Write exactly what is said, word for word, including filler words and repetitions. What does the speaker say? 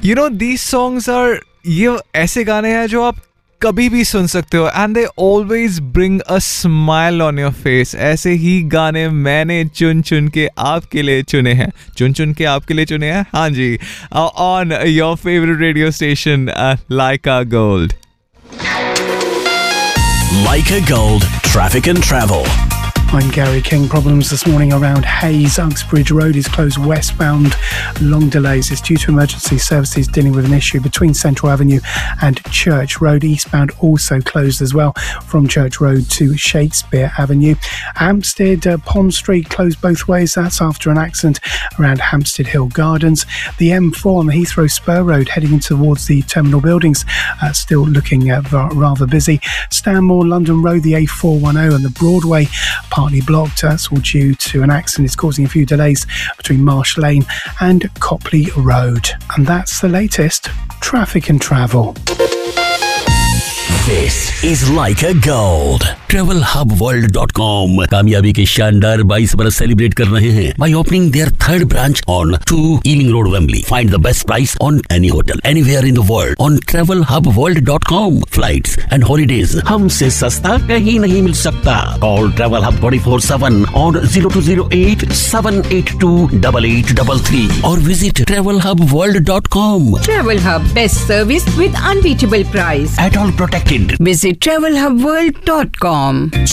You know, these songs are, ये ऐसे गाने हैं जो आप कभी भी सुन सकते हो and they always bring a smile on your face. ऐसे ही गाने मैंने चुन चुन के आपके लिए चुने हैं. चुन चुन के आपके लिए चुने हैं, हाँ जी, on your favourite radio station Lyca gold. Laika Gold Traffic and Travel. I'm Gary King. Problems this morning around Hayes. Uxbridge Road is closed westbound. Long delays. It's due to emergency services dealing with an issue between Central Avenue and Church Road. Eastbound also closed as well from Church Road to Shakespeare Avenue. Hampstead uh, Pond Street closed both ways. That's after an accident around Hampstead Hill Gardens. The M four on the Heathrow Spur Road heading towards the terminal buildings uh, still looking uh, rather busy. Stanmore London Road, the A four ten and the Broadway partly blocked. That's all due to an accident. It's causing a few delays between Marsh Lane and Copley Road. And that's the latest traffic and travel. This is Laika Gold. travel hub world dot com कामयाबी के शानदार बाईस बरस celebrate कर रहे हैं by opening their third branch on two Ealing Road, Wembley. Find the best price on any hotel anywhere in the world on travel hub world dot com. Flights and holidays हमसे सस्ता कहीं नहीं मिल सकता. Call Travel Hub twenty-four seven on zero two zero eight seven eight two eight eight three three or visit travel hub world dot com. Travel Hub, best service with unbeatable price. At all protected. Visit travel hub world dot com.